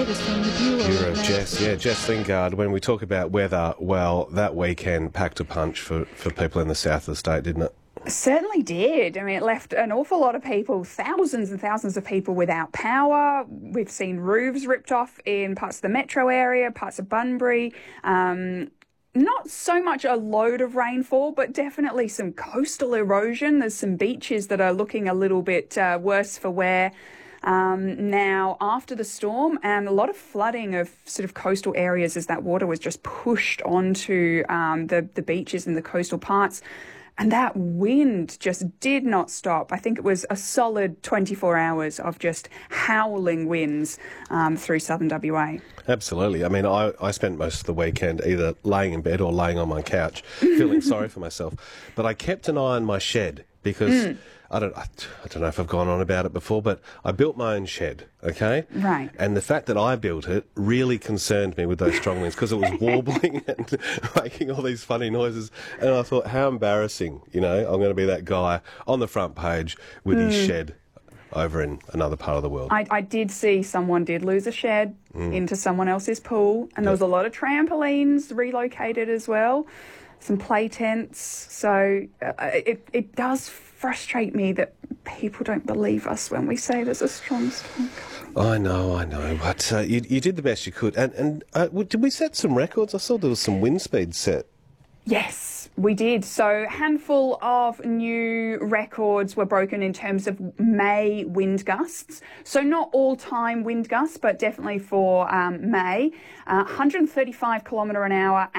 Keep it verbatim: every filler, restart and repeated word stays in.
latest from the Bureau, Bureau of Jess, yeah, Jess Lingard. When we talk about weather, well, that weekend packed a punch for, for people in the south of the state, didn't it? Certainly did. I mean, it left an awful lot of people, thousands and thousands of people without power. We've seen roofs ripped off in parts of the metro area, parts of Bunbury. Um, not so much a load of rainfall, but definitely some coastal erosion. There's some beaches that are looking a little bit uh, worse for wear. Um, now, after the storm, and a lot of flooding of sort of coastal areas as that water was just pushed onto um, the, the beaches and the coastal parts. And that wind just did not stop. I think it was a solid twenty-four hours of just howling winds um, through southern W A. Absolutely. I mean, I, I spent most of the weekend either laying in bed or laying on my couch, feeling sorry for myself. But I kept an eye on my shed because... Mm. I don't, I don't know if I've gone on about it before, but I built my own shed, okay? Right. And the fact that I built it really concerned me with those strong winds because it was warbling and making all these funny noises. And I thought, how embarrassing, you know, I'm going to be that guy on the front page with mm. his shed over in another part of the world. I, I did see someone did lose a shed mm. into someone else's pool, and there was a lot of trampolines relocated as well, some play tents. So uh, it, it does frustrate me that people don't believe us when we say there's a strong storm coming. I know, I know, but uh, you, you did the best you could. And, and uh, did we set some records? I saw there was some wind speed set. Yes, we did. So a handful of new records were broken in terms of May wind gusts. So not all-time wind gusts, but definitely for um, May. Uh, one hundred thirty-five kilometre an hour